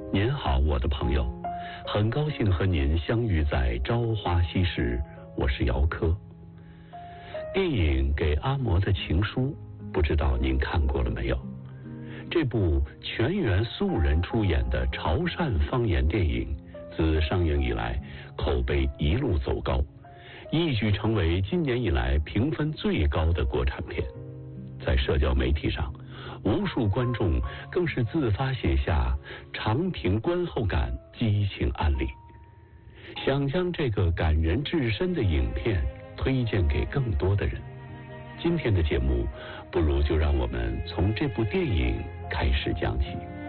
您好，我的朋友，很高兴和您相遇在《朝花夕拾》，我是姚科。电影《给阿嬷的情书》，不知道您看过了没有？这部全员素人出演的潮汕方言电影，自上映以来口碑一路走高，一举成为今年以来评分最高的国产片。在社交媒体上，无数观众更是自发写下长评观后感、激情案例，想将这个感人至深的影片推荐给更多的人。今天的节目，不如就让我们从这部电影开始讲起。